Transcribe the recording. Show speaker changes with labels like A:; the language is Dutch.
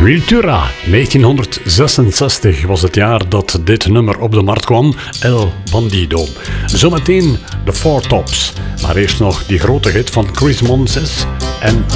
A: Vultura, 1966 was het jaar dat dit nummer op de markt kwam, El Bandido. Zometeen de Four Tops, maar eerst nog die grote hit van Chris Montes en